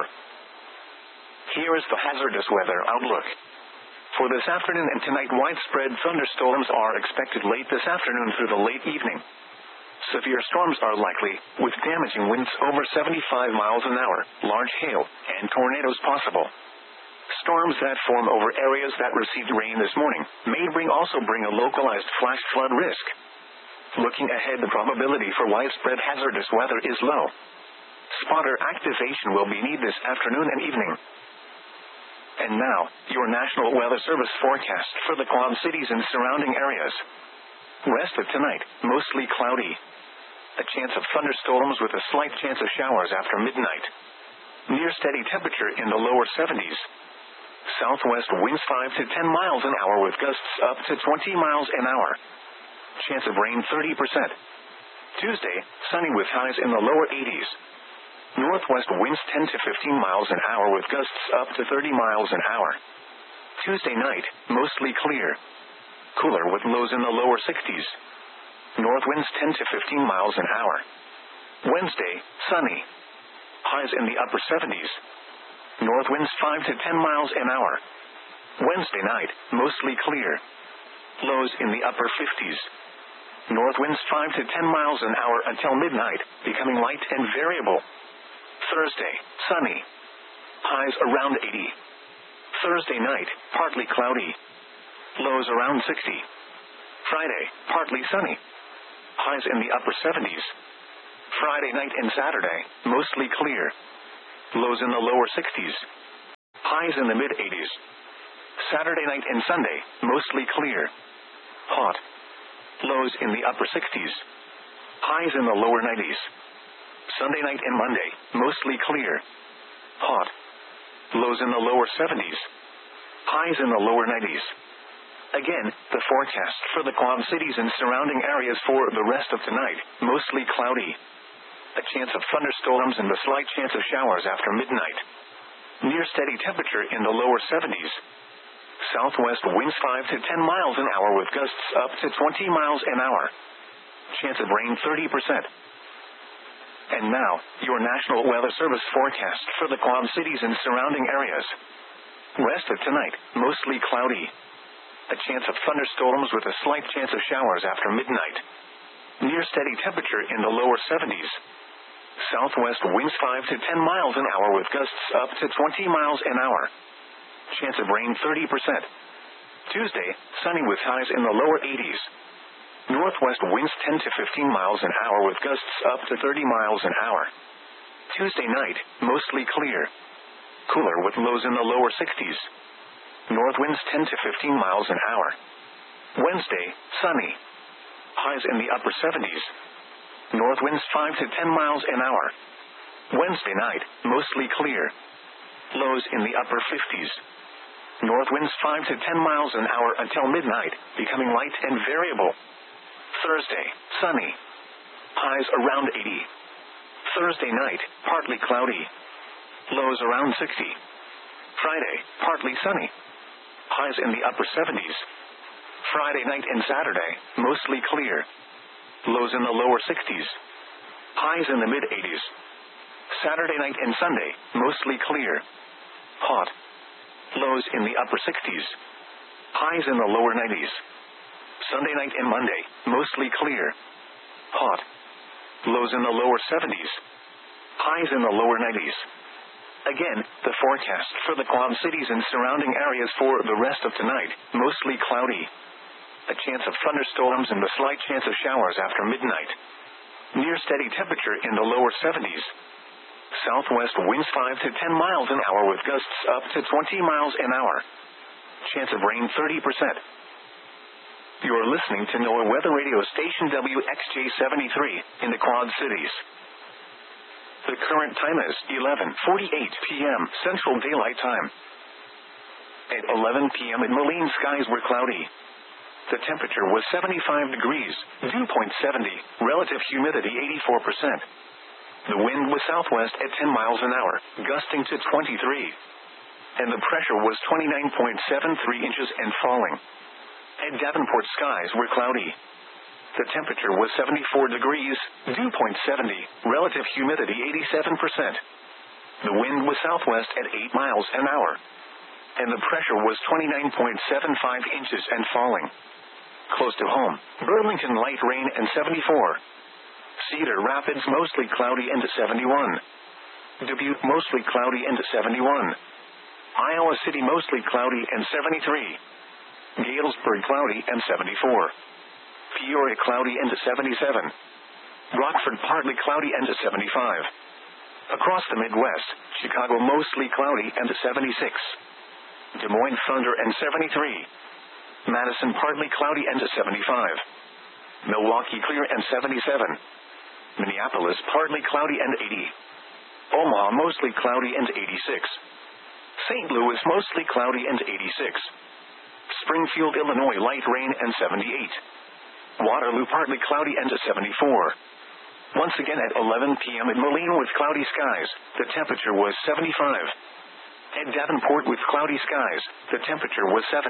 Here is the hazardous weather outlook. For this afternoon and tonight, widespread thunderstorms are expected late this afternoon through the late evening. Severe storms are likely, with damaging winds over 75 miles an hour, large hail, and tornadoes possible. Storms that form over areas that received rain this morning may also bring a localized flash flood risk. Looking ahead, the probability for widespread hazardous weather is low. Spotter activation will be needed this afternoon and evening. And now, your National Weather Service forecast for the Quad Cities and surrounding areas. Rest of tonight, mostly cloudy. A chance of thunderstorms with a slight chance of showers after midnight. Near steady temperature in the lower 70s. Southwest winds 5 to 10 miles an hour with gusts up to 20 miles an hour. Chance of rain 30%. Tuesday, sunny with highs in the lower 80s. Northwest winds 10 to 15 miles an hour with gusts up to 30 miles an hour. Tuesday night, mostly clear. Cooler with lows in the lower 60s. North winds 10 to 15 miles an hour. Wednesday, sunny. Highs in the upper 70s. North winds 5 to 10 miles an hour. Wednesday night, mostly clear. Lows in the upper 50s. North winds 5 to 10 miles an hour until midnight, becoming light and variable. Thursday, sunny. Highs around 80. Thursday night, partly cloudy. Lows around 60. Friday, partly sunny. Highs in the upper 70s. Friday night and Saturday, mostly clear. Lows in the lower 60s. Highs in the mid-80s. Saturday night and Sunday, mostly clear. Hot. Lows in the upper 60s. Highs in the lower 90s. Sunday night and Monday, mostly clear. Hot. Lows in the lower 70s. Highs in the lower 90s. Again, the forecast for the Quad Cities and surrounding areas for the rest of tonight, mostly cloudy. A chance of thunderstorms and a slight chance of showers after midnight. Near steady temperature in the lower 70s. Southwest winds 5 to 10 miles an hour with gusts up to 20 miles an hour. Chance of rain 30%. And now, your National Weather Service forecast for the Quad Cities and surrounding areas. Rest of tonight, mostly cloudy. A chance of thunderstorms with a slight chance of showers after midnight. Near steady temperature in the lower 70s. Southwest winds 5 to 10 miles an hour with gusts up to 20 miles an hour. Chance of rain 30%. Tuesday, sunny with highs in the lower 80s. Northwest winds 10 to 15 miles an hour with gusts up to 30 miles an hour. Tuesday night, mostly clear. Cooler with lows in the lower 60s. North winds 10 to 15 miles an hour. Wednesday, sunny. Highs in the upper 70s. North winds 5 to 10 miles an hour. Wednesday night, mostly clear. Lows in the upper 50s. North winds 5 to 10 miles an hour until midnight, becoming light and variable. Thursday, sunny. Highs around 80. Thursday night, partly cloudy. Lows around 60. Friday, partly sunny. Highs in the upper 70s. Friday night and Saturday, mostly clear. Lows in the lower 60s. Highs in the mid-80s. Saturday night and Sunday, mostly clear. Hot. Lows in the upper 60s. Highs in the lower 90s. Sunday night and Monday, mostly clear. Hot. Lows in the lower 70s. Highs in the lower 90s. Again, the forecast for the Quad Cities and surrounding areas for the rest of tonight, mostly cloudy. A chance of thunderstorms and a slight chance of showers after midnight. Near steady temperature in the lower 70s. Southwest winds 5 to 10 miles an hour with gusts up to 20 miles an hour. Chance of rain 30%. You're listening to NOAA Weather Radio Station WXJ73 in the Quad Cities. The current time is 11:48 p.m. Central Daylight Time. At 11 p.m. in Moline, skies were cloudy. The temperature was 75 degrees, dew point 70, relative humidity 84%. The wind was southwest at 10 miles an hour, gusting to 23. And the pressure was 29.73 inches and falling. At Davenport, skies were cloudy. The temperature was 74 degrees, dew point 70, relative humidity 87%. The wind was southwest at 8 miles an hour. And the pressure was 29.75 inches and falling. Close to home, Burlington light rain and 74. Cedar Rapids mostly cloudy and 71. Dubuque mostly cloudy and 71. Iowa City mostly cloudy and 73. Galesburg cloudy and 74. Peoria cloudy and 77. Rockford partly cloudy and 75. Across the Midwest, Chicago mostly cloudy and 76. Des Moines thunder and 73. Madison partly cloudy and 75. Milwaukee clear and 77. Minneapolis partly cloudy and 80. Omaha mostly cloudy and 86. St. Louis mostly cloudy and 86. Springfield, Illinois light rain and 78. Waterloo partly cloudy and 74. Once again at 11 p.m. in Moline with cloudy skies, the temperature was 75. At Davenport with cloudy skies, the temperature was 74.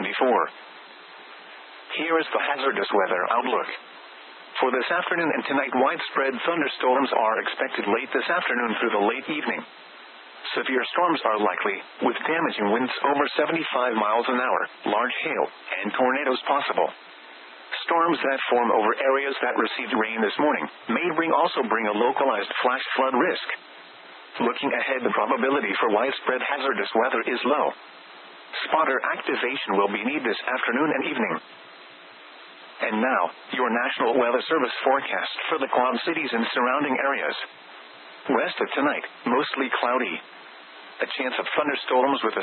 Here is the hazardous weather outlook. For this afternoon and tonight, widespread thunderstorms are expected late this afternoon through the late evening. Severe storms are likely, with damaging winds over 75 miles an hour, large hail, and tornadoes possible. Storms that form over areas that received rain this morning may also bring a localized flash flood risk. Looking ahead, the probability for widespread hazardous weather is low. Spotter activation will be needed this afternoon and evening. And now, your National Weather Service forecast for the Quad Cities and surrounding areas. Rest of tonight, mostly cloudy. A chance of thunderstorms with a